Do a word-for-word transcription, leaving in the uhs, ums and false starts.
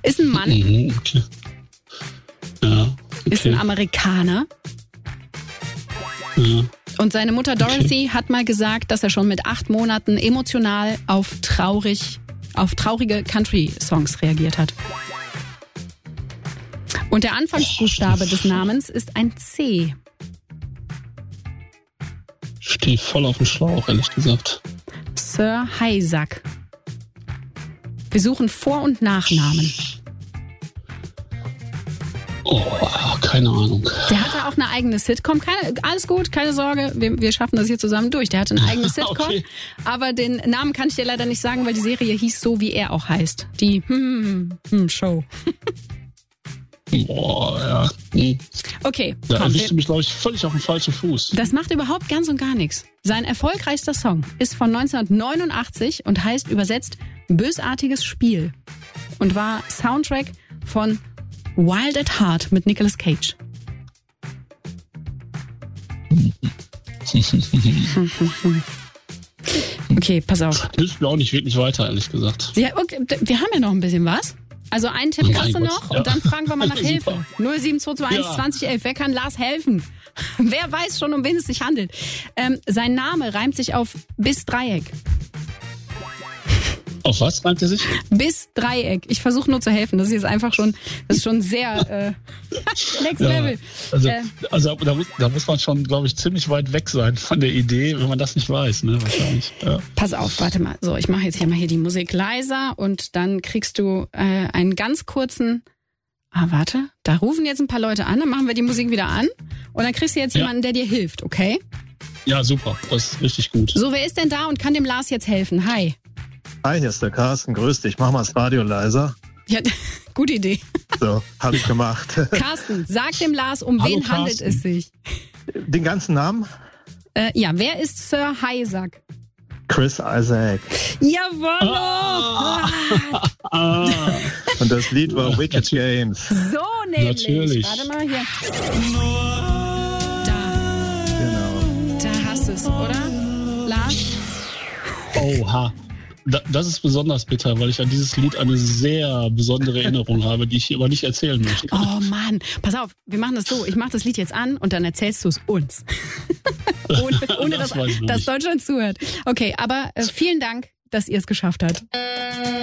Ist ein Mann. Mhm, okay. Ja, okay. Ist ein Amerikaner. Ja. Und seine Mutter Dorothy Okay. hat mal gesagt, dass er schon mit acht Monaten emotional auf traurig, auf traurige Country-Songs reagiert hat. Und der Anfangsbuchstabe des Namens ist ein C. Ich stehe voll auf dem Schlauch, ehrlich gesagt. Sir Heisack. Wir suchen Vor- und Nachnamen. Oh, keine Ahnung. Der hatte auch eine eigene Sitcom. Keine, alles gut, keine Sorge, wir, wir schaffen das hier zusammen durch. Der hatte eine eigene Sitcom, Okay. aber den Namen kann ich dir leider nicht sagen, weil die Serie hieß so, wie er auch heißt. Die hm, hm, Show. Boah, ja. Hm. Okay, Da komm, erwischst du wir, mich, glaube ich, völlig auf dem falschen Fuß. das macht überhaupt ganz und gar nichts. Sein erfolgreichster Song ist von neunzehnhundertneunundachtzig und heißt übersetzt Bösartiges Spiel und war Soundtrack von Wild at Heart mit Nicolas Cage. Okay, pass auf. Hilft mir auch nicht wirklich weiter, ehrlich gesagt. Ja, okay, d- wir haben ja noch ein bisschen was. Also einen Tipp Mein kriegst du Gott, noch ja. und dann fragen wir mal nach Super. Hilfe. null sieben zwei zwei eins Ja. zwanzig elf. Wer kann Lars helfen? Wer weiß schon, um wen es sich handelt? Ähm, sein Name reimt sich auf bis Dreieck. Auf was reimt er sich? Bis Dreieck. Ich versuche nur zu helfen. Das ist jetzt einfach schon, das ist schon sehr äh, next Ja, level. also, Äh. also da, muss, da muss man schon, glaube ich, ziemlich weit weg sein von der Idee, wenn man das nicht weiß, ne? Wahrscheinlich. Ja. Pass auf, warte mal. So, ich mache jetzt hier mal hier die Musik leiser und dann kriegst du äh, einen ganz kurzen. Ah, warte. Da rufen jetzt ein paar Leute an. Dann machen wir die Musik wieder an und dann kriegst du jetzt Ja. jemanden, der dir hilft, okay? ja, super. Das ist richtig gut. So, wer ist denn da und kann dem Lars jetzt helfen? Hi. Hi, hier ist der Carsten. Grüß dich. Mach mal das Radio leiser. Ja, gute Idee. So, habe ich gemacht. Carsten, sag dem Lars, um Hallo, wen handelt Carsten. es sich? Den ganzen Namen? Äh, ja, wer ist Sir Heisack? Chris Isaac. Jawoll! Ah, Und das Lied war Wicked Games. So nämlich. Natürlich. Warte mal hier. Da, Genau. da hast du es, oder? Lars? oha. Da, das ist besonders bitter, weil ich an dieses Lied eine sehr besondere Erinnerung habe, die ich hier aber nicht erzählen möchte. Oh Mann, pass auf, wir machen das so. Ich mache das Lied jetzt an und dann erzählst du es uns. ohne ohne Das dass, weiß ich noch dass nicht. Deutschland zuhört. Okay, aber äh, vielen Dank, dass ihr es geschafft habt.